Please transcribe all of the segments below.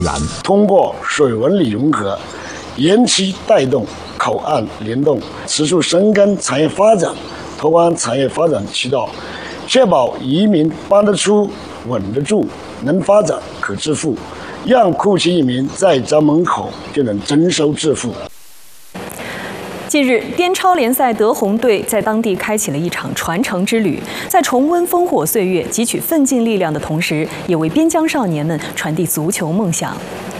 通过水文旅融合、园区带动、口岸联动，持续深耕产业发展，拓宽产业发展渠道，确保移民搬得出、稳得住、能发展、可致富，让库区移民在家门口就能征收致富。 近日，滇超联赛德宏队在当地开启了一场传承之旅，在重温烽火岁月、汲取奋进力量的同时，也为边疆少年们传递足球梦想。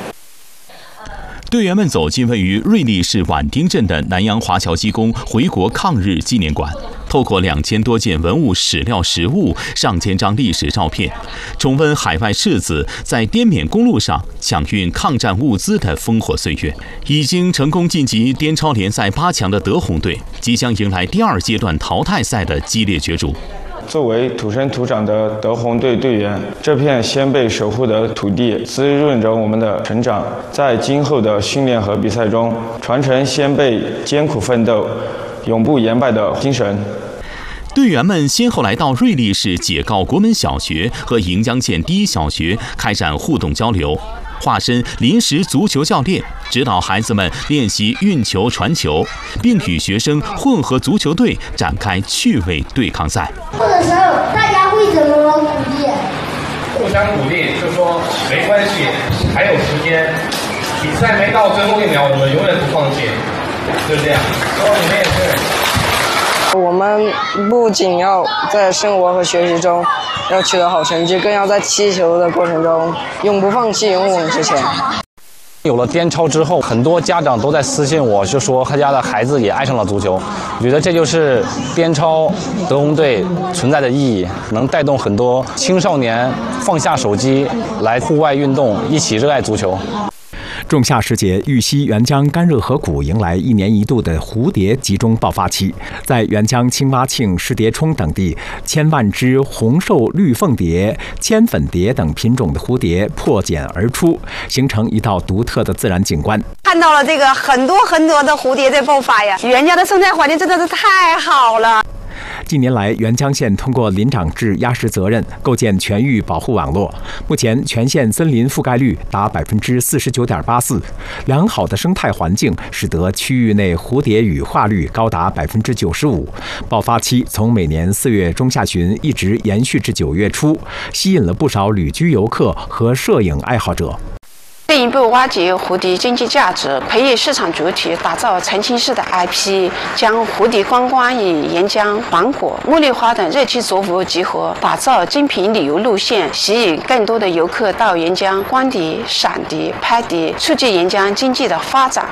队员们走进位于瑞丽市畹町镇的南洋华侨机工回国抗日纪念馆，透过2000多件文物史料实物、上千张历史照片，重温海外士子在滇缅公路上抢运抗战物资的烽火岁月。已经成功晋级滇超联赛8强的德宏队，即将迎来第2阶段淘汰赛的激烈角逐。 作为土生土长的德宏队队员，这片先辈守护的土地滋润着我们的成长，在今后的训练和比赛中，传承先辈艰苦奋斗、永不言败的精神。 队员们先后来到瑞丽市解告国门小学和盈江县第一小学开展互动交流，化身临时足球教练，指导孩子们练习运球、传球，并与学生混合足球队展开趣味对抗赛。 或者时候大家会怎么鼓励？ 互相鼓励，就说没关系，还有时间，比赛没到最后1秒，我们永远不放弃，就这样。然后你们也是。 我们不仅要在生活和学习中要取得好成绩，更要在踢球的过程中永不放弃、勇往直前。 有了滇超之后，很多家长都在私信我，就说他家的孩子也爱上了足球。我觉得这就是滇超德宏队存在的意义，能带动很多青少年放下手机来户外运动，一起热爱足球。 仲夏时节，玉溪沅江干热河谷迎来1年1度的蝴蝶集中爆发期。在沅江青蛙庆、石蝶冲等地，千万只红瘦绿凤蝶、千粉蝶等品种的蝴蝶破茧而出，形成一道独特的自然景观。 看到了这个很多的蝴蝶在爆发呀，沅江的生态环境真的是太好了。 近年来，沅江县通过林长制压实责任，构建全域保护网络。目前，全县森林覆盖率达49.84%，良好的生态环境使得区域内蝴蝶羽化率高达95%。爆发期从每年4月中下旬一直延续至9月初，吸引了不少旅居游客和摄影爱好者。 进一步挖掘蝴蝶经济价值，培育市场主体，打造澄清市的 IP， 将蝴蝶观光与沿江、环火、茉莉花等热区作物结合，打造精品旅游路线，吸引更多的游客到沿江观蝶、赏蝶、拍蝶，促进沿江经济的发展。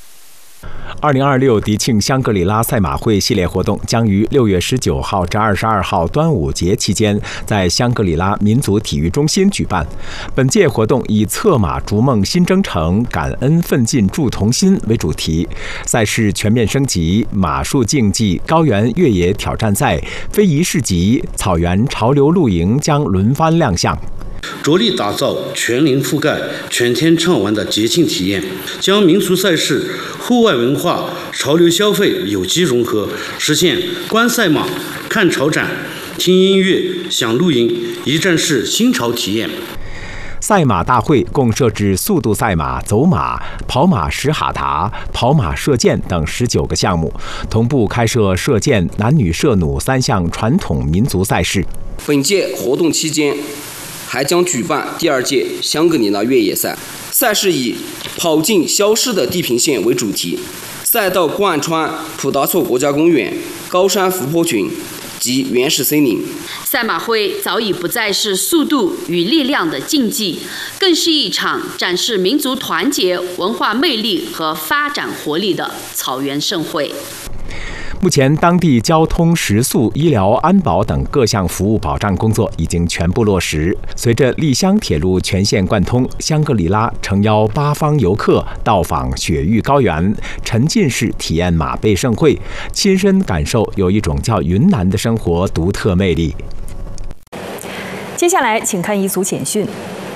2026迪庆香格里拉赛马会系列活动将于6月19号至22号端午节期间在香格里拉民族体育中心举办。本届活动以策马逐梦新征程，感恩奋进助同心为主题，赛事全面升级，马术竞技、高原越野挑战赛、非遗市集、草原潮流露营将轮番亮相。 着力打造全龄覆盖、全天畅玩的节庆体验，将民俗赛事、户外文化、潮流消费有机融合，实现观赛马、看潮展、听音乐、享露营，一站式新潮体验。 赛马大会共设置速度赛马、走马、跑马什哈达、跑马射箭等19个项目，同步开设射箭、男女射弩3项传统民族赛事。 本届活动期间还将举办第2届香格里拉越野赛，赛事以跑进消失的地平线为主题，赛道贯穿普达措国家公园、高山湖泊群及原始森林。 赛马会早已不再是速度与力量的竞技，更是一场展示民族团结、文化魅力和发展活力的草原盛会。 目前，当地交通、食宿、医疗、安保等各项服务保障工作已经全部落实。随着丽香铁路全线贯通，香格里拉诚邀8方游客到访雪域高原，沉浸式体验马背盛会，亲身感受有一种叫云南的生活独特魅力。 接下来，请看一组简讯。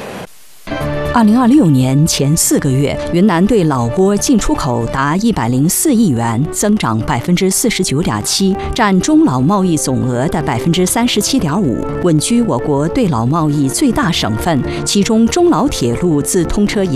2026年前4个月，云南对老挝进出口达104亿元，增长49.7%，占中老贸易总额的37.5%，稳居我国对老贸易最大省份。其中，中老铁路自通车以